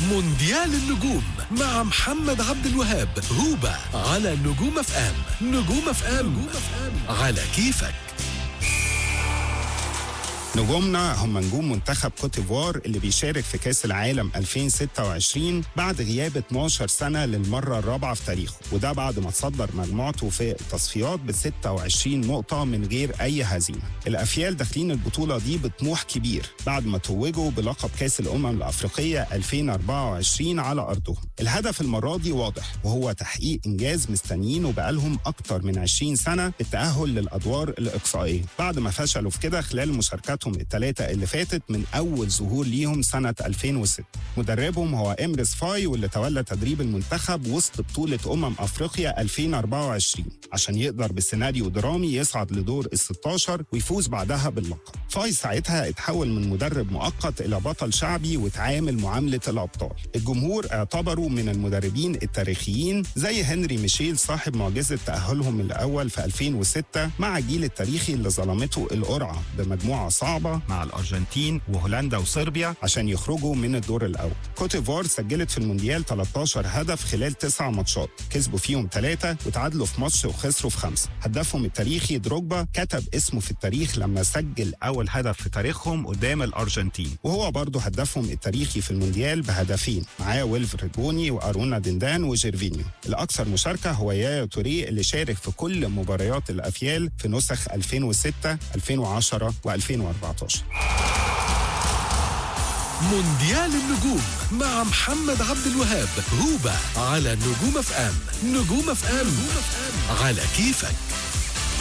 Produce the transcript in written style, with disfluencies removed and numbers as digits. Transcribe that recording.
مونديال النجوم مع محمد عبد الوهاب هوبا على نجوم اف ام. نجوم اف ام على كيفك. نجومنا هم نجوم منتخب كوت ديفوار اللي بيشارك في كأس العالم 2026 بعد غياب 12 سنة للمرة الرابعة في تاريخه، وده بعد ما تصدر مجموعته في التصفيات ب 26 نقطة من غير أي هزيمة. الأفيال داخلين البطولة دي بطموح كبير بعد ما توجوا بلقب كأس الأمم الأفريقية 2024 على أرضهم. الهدف المرة دي واضح، وهو تحقيق إنجاز مستنيينه بقالهم أكتر من 20 سنة بالتأهل للأدوار الإقصائية بعد ما فشلوا في كده خلال مشاركاتهم الثلاثة اللي فاتت من أول ظهور ليهم سنة 2006. مدربهم هو إمرس فاي، واللي تولى تدريب المنتخب وسط بطولة أفريقيا 2024 عشان يقدر بسيناريو درامي يصعد لدور ال16 ويفوز بعدها باللقب. فاي ساعتها اتحول من مدرب مؤقت إلى بطل شعبي وتعامل معاملة الأبطال. الجمهور اعتبروا من المدربين التاريخيين زي هنري ميشيل صاحب معجزة تأهلهم الأول في 2006 مع الجيل التاريخي اللي ظلمته القرعة بمجموعة صعبة مع الأرجنتين وهولندا وصربيا عشان يخرجوا من الدور الأول. كوت ديفوار سجلت في المونديال 13 هدف خلال 9 ماتشات، كسبوا فيهم 3 وتعادلوا في ماتش وخسروا في 5. هدفهم التاريخي دروجبا كتب اسمه في التاريخ لما سجل أول هدف في تاريخهم قدام الأرجنتين، وهو برضه هدفهم التاريخي في المونديال بهدفين معاه ويلفريد بوني وأرونا ديندان وجيرفينيو. الأكثر مشاركة هو يايا توريه اللي شارك في كل مباريات الأفيال في نسخ 2006 2010 و2014. مونديال النجوم مع محمد عبد الوهاب هوبا على نجوم اف ام. نجوم اف ام على كيفك.